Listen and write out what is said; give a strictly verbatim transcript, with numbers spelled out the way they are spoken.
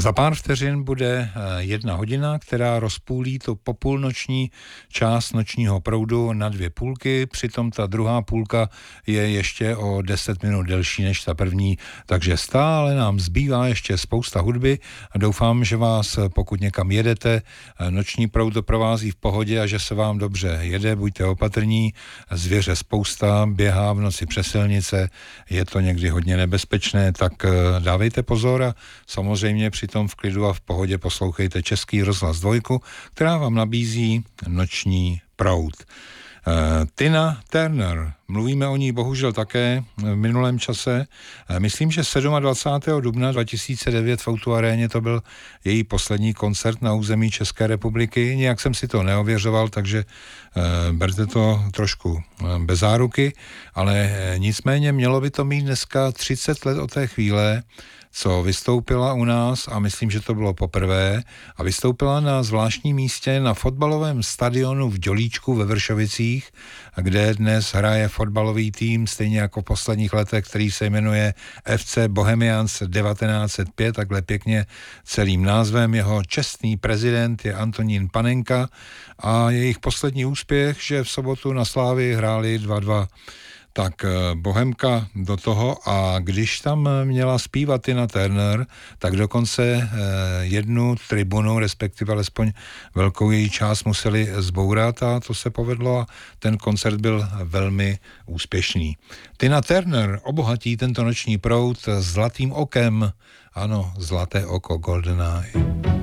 Za pár vteřin bude jedna hodina, která rozpůlí tu popůlnoční část nočního proudu na dvě půlky, přitom ta druhá půlka je ještě o deset minut delší než ta první, takže stále nám zbývá ještě spousta hudby a doufám, že vás, pokud někam jedete, noční proud doprovází v pohodě a že se vám dobře jede, buďte opatrní, zvěře spousta, běhá v noci přes silnice, je to někdy hodně nebezpečné, tak dávejte pozor a samozřejmě přitom v klidu a v pohodě poslouchejte Český rozhlas dvojku, která vám nabízí noční proud. Uh, Tina Turner, mluvíme o ní bohužel také v minulém čase. Uh, myslím, že dvacátého sedmého dubna dva tisíce devět v Outu aréně to byl její poslední koncert na území České republiky. Nějak jsem si to neověřoval, takže uh, berte to trošku uh, bez záruky, ale uh, nicméně mělo by to mít dneska třicet let od té chvíle, co vystoupila u nás, a myslím, že to bylo poprvé, a vystoupila na zvláštním místě na fotbalovém stadionu v Dělíčku ve Vršovicích, kde dnes hraje fotbalový tým, stejně jako v posledních letech, který se jmenuje F C Bohemians devatenáct set pět, takhle pěkně celým názvem. Jeho čestný prezident je Antonín Panenka a jejich poslední úspěch, že v sobotu na Slávii hráli dva dva. Tak Bohemka do toho, a když tam měla zpívat Tina Turner, tak dokonce jednu tribunu, respektive alespoň velkou její část museli zbourat a to se povedlo a ten koncert byl velmi úspěšný. Tina Turner obohatí tento noční proud zlatým okem, ano, zlaté oko, Golden Eye.